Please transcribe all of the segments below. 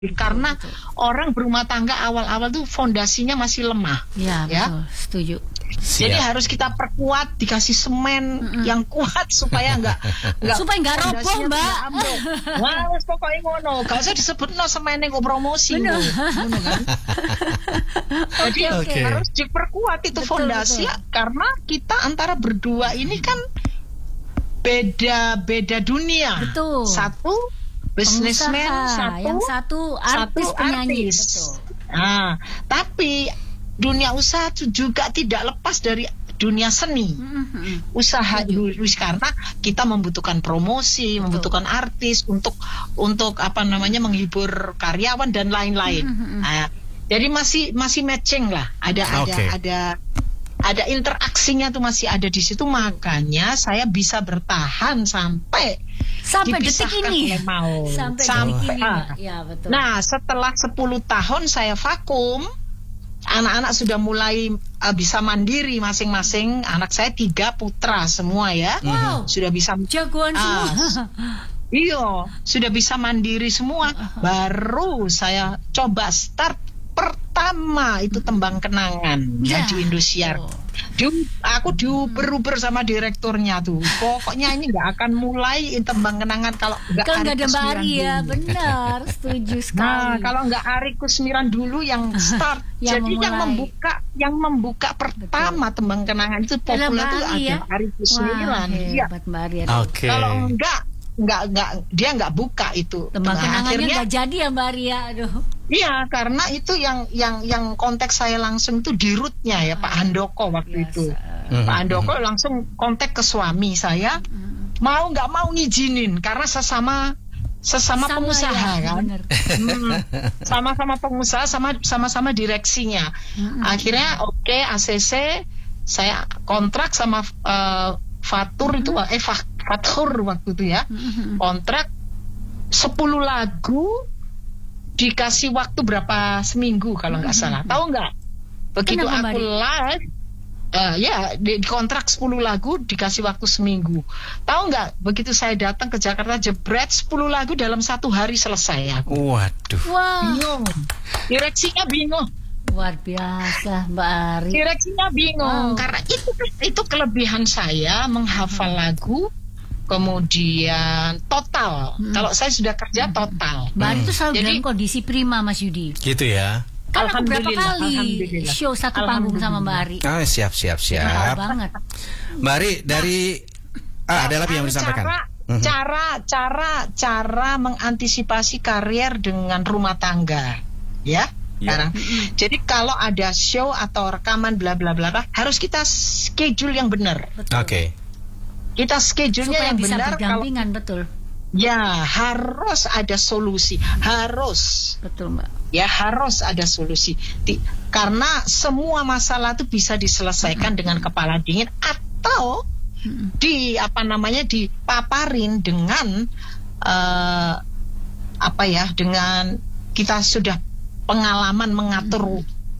Karena orang berumah tangga awal-awal tuh fondasinya masih lemah. Ya, betul. Setuju. Jadi harus kita perkuat, dikasih semen yang kuat supaya nggak roboh, Mbak. Wah, wes pokoknya ngono. Gak usah disebut semene kok promosi ngono kan. Jadi harus diperkuat itu fondasi karena kita antara berdua ini kan beda dunia. Betul. Satu businessman, yang satu artis penyanyi. Betul. Nah, tapi dunia usaha juga tidak lepas dari dunia seni. Usaha karena kita membutuhkan promosi, membutuhkan artis untuk menghibur karyawan dan lain-lain. Nah, jadi masih matching lah. Ada interaksinya tuh masih ada di situ, makanya saya bisa bertahan sampai detik ini. Sampai ya, betul. Nah, setelah 10 tahun saya vakum, anak-anak sudah mulai bisa mandiri masing-masing. Anak saya 3 putra semua ya. Wow. Sudah bisa jagoan semua. Iya, sudah bisa mandiri semua. Baru saya coba start pertama itu Tembang Kenangan di Indosiar. Aku diuber-uber sama direkturnya tuh. Pokoknya ini nggak akan mulai Tembang Kenangan kalau nggak ada Mbak Ari ya. Benar, setuju sekali. Nah, kalau nggak Ari Kusmiran dulu yang start. Jadi yang membuka pertama Tembang Kenangan itu populer tuh ada Ari Kusmiran. Iya. Kalau dia nggak buka itu. Tembang Kenangannya nggak jadi ya Mbak Ari ya. Aduh. Iya, karena itu yang konteks saya langsung itu di rootnya ya Pak Handoko waktu itu. Pak Handoko langsung kontak ke suami saya, mau nggak mau ngizinin karena sesama pengusaha ya, kan. Sama-sama pengusaha, sama-sama direksinya. Akhirnya ACC saya kontrak sama Fatur itu Fatur waktu itu ya. Kontrak 10 lagu dikasih waktu berapa seminggu kalau nggak salah. Tahu nggak? Begitu aku live dikontrak 10 lagu dikasih waktu seminggu. Tahu nggak? Begitu saya datang ke Jakarta jebret 10 lagu dalam 1 hari selesai ya. Waduh. Bingung. Direksinya bingung. Luar biasa Mbak Ari. Direksinya bingung karena itu kelebihan saya menghafal lagu. Kemudian total. Kalau saya sudah kerja total. Mbak Ari itu selalu dalam kondisi prima Mas Yudi. Gitu ya. Kan aku berapa kali show satu panggung sama Mbak Ari. Siap. Mahal banget. Mbak Ari dari ada lagi yang disampaikan. Cara mengantisipasi karier dengan rumah tangga, ya. Sekarang. Jadi kalau ada show atau rekaman bla bla bla harus kita schedule yang benar. Oke. Kita schedule-nya yang benar. Berdampingan, betul. Ya, harus ada solusi. Harus. Betul, Mbak. Ya, harus ada solusi. Karena semua masalah itu bisa diselesaikan dengan kepala dingin atau dipaparin dengan dengan kita sudah pengalaman mengatur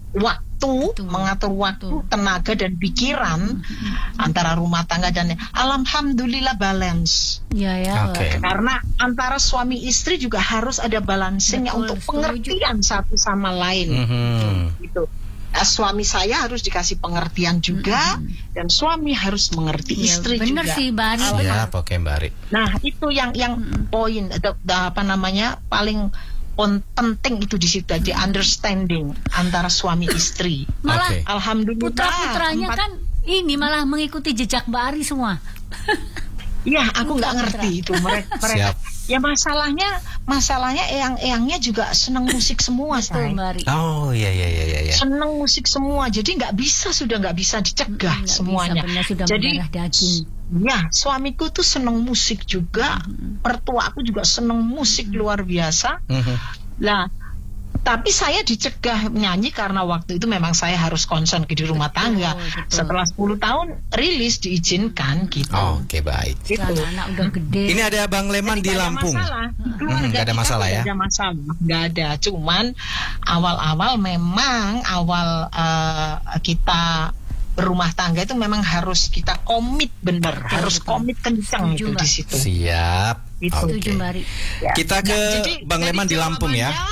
waktu, tenaga dan pikiran antara rumah tangga dan alhamdulillah balance. Ya. Okay. Karena antara suami istri juga harus ada balancingnya untuk pengertian satu sama lain. Gitu. Suami saya harus dikasih pengertian juga dan suami harus mengerti istri bener juga. Benar sih, Mbak Ari. Siap, oke Mbak Ari. Nah, itu yang poin paling penting itu di situ, di understanding antara suami istri. Malah alhamdulillah putra-putranya kan ini malah mengikuti jejak Mbak Ari semua. Iya, aku nggak ngerti itu mereka. Ya masalahnya eyang-eyangnya juga senang musik semua, Mbak Ari. Oh iya. Senang musik semua, jadi nggak bisa dicegah semuanya. Jadi daging. Ya, suamiku tuh seneng musik juga, mertua aku juga seneng musik luar biasa. Nah, tapi saya dicegah nyanyi karena waktu itu memang saya harus concern di rumah tangga. Setelah 10 tahun rilis diizinkan gitu. Oke, baik. Gitu. Anak udah gede. Ini ada Bang Leman di Lampung. Nggak ada masalah ya? Nggak ada. Cuman awal kita berumah tangga itu memang harus kita komit bener, harus komit kencang itu di situ. Siap. Itu. Okay. Kita ke Bang Leman di Lampung ya.